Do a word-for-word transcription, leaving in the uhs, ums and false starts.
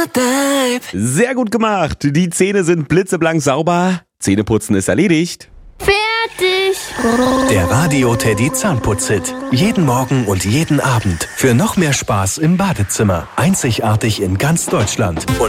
Sehr gut gemacht. Die Zähne sind blitzeblank sauber. Zähneputzen ist erledigt. Fertig. Der Radio Teddy Zahnputz-Hit. Jeden Morgen und jeden Abend. Für noch mehr Spaß im Badezimmer. Einzigartig in ganz Deutschland. Und